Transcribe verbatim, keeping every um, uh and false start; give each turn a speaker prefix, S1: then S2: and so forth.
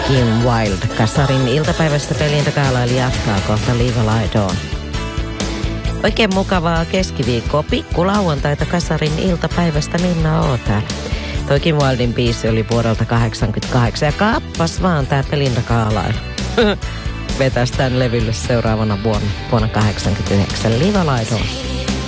S1: Kim Wilde. Kasarin iltapäivästä Belinda Carlisle jatkaa kohta Leave a Light On. Oikein mukavaa keskiviikkoa, pikku lauantaita Kasarin iltapäivästä. Minna oot täällä. Toi Kim Wilden biisi oli vuodelta kahdeksankymmentäkahdeksan ja kappas vaan tää Belinda Carlisle. Vetäis tän levylle seuraavana vuonna, vuonna kahdeksankymmentäyhdeksän. Leave a Light On.